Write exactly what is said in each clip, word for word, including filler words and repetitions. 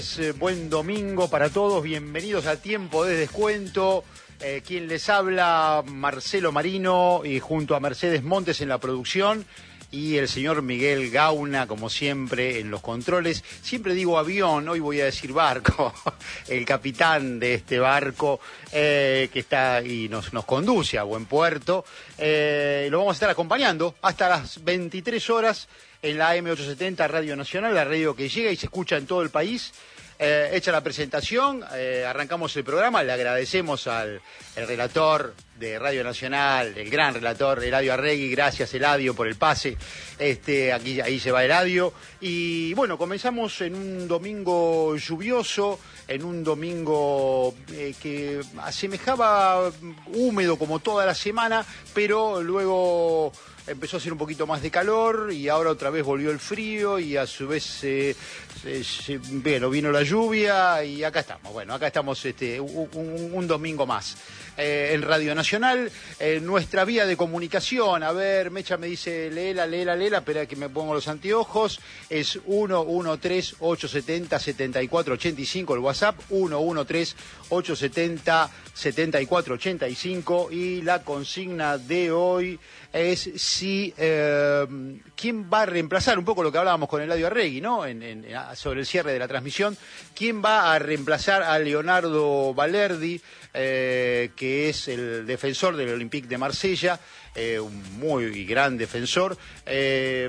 Eh, buen domingo para todos, bienvenidos a Tiempo de Descuento. Eh, quien les habla, Marcelo Marino, y junto a Mercedes Montes en la producción y el señor Miguel Gauna, como siempre, en los controles. Siempre digo avión, hoy voy a decir barco. El capitán de este barco eh, que está y nos, nos conduce a buen puerto. Eh, lo vamos a estar acompañando hasta las veintitrés horas en la A M ochocientos setenta Radio Nacional, la radio que llega y se escucha en todo el país. Eh, hecha la presentación, eh, arrancamos el programa. Le agradecemos al el relator de Radio Nacional, el gran relator Eladio Arregui. Gracias, Eladio, por el pase. Este, aquí, ahí se va Eladio. Y bueno, comenzamos en un domingo lluvioso, en un domingo eh, que asemejaba húmedo como toda la semana, pero luego empezó a hacer un poquito más de calor y ahora otra vez volvió el frío y a su vez eh, se, se, bueno, vino la lluvia y acá estamos. Bueno, acá estamos este, un, un, un domingo más eh, en Radio Nacional. Eh, nuestra vía de comunicación, a ver, Mecha me dice, léela, léela, léela, espera que me pongo los anteojos, es uno uno tres, ocho siete cero, siete cuatro ocho cinco, el WhatsApp, uno uno tres, ocho siete cero, siete cuatro ocho cinco, y la consigna de hoy es si eh, quién va a reemplazar, un poco lo que hablábamos con Eladio Arregui, ¿no? En, en, sobre el cierre de la transmisión, quién va a reemplazar a Leonardo Balerdi, eh, que es el defensor del Olympique de Marsella, eh, un muy gran defensor, eh,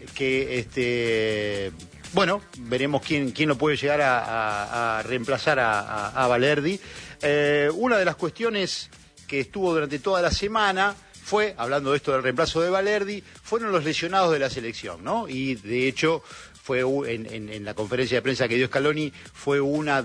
que este bueno, veremos quién, quién lo puede llegar a, a, a reemplazar a, a, a Balerdi. Eh, una de las cuestiones que estuvo durante toda la semana fue, hablando de esto del reemplazo de Balerdi, fueron los lesionados de la selección, ¿no? Y de hecho fue en, en, en la conferencia de prensa que dio Scaloni, fue una